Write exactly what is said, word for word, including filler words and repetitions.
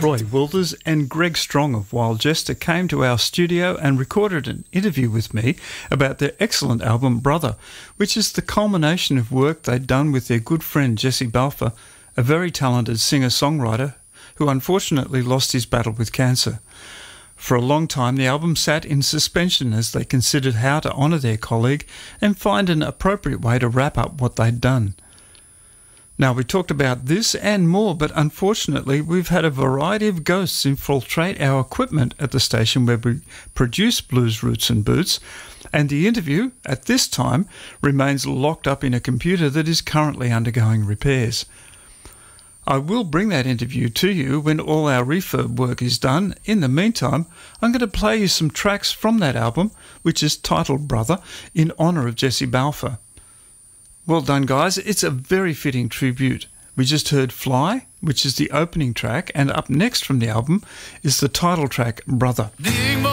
Roy Wilders and Greg Strong of Wild Jester came to our studio and recorded an interview with me about their excellent album Brother, which is the culmination of work they'd done with their good friend Jesse Balfour, a very talented singer-songwriter who unfortunately lost his battle with cancer. For a long time, the album sat in suspension as they considered how to honour their colleague and find an appropriate way to wrap up what they'd done. Now, we talked about this and more, but unfortunately we've had a variety of ghosts infiltrate our equipment at the station where we produce Blues Roots and Boots, and the interview, at this time, remains locked up in a computer that is currently undergoing repairs. I will bring that interview to you when all our refurb work is done. In the meantime, I'm going to play you some tracks from that album, which is titled Brother, in honour of Jesse Balfour. Well done, guys. It's a very fitting tribute. We just heard Fly, which is the opening track, and up next from the album is the title track, Brother.